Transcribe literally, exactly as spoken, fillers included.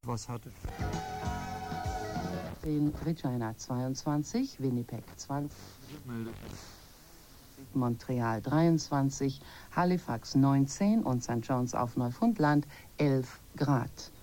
was hatte. In Regina zweiundzwanzig, Winnipeg zwanzig, Montreal dreiundzwanzig, Halifax neunzehn und Sankt John's auf Neufundland elf Grad.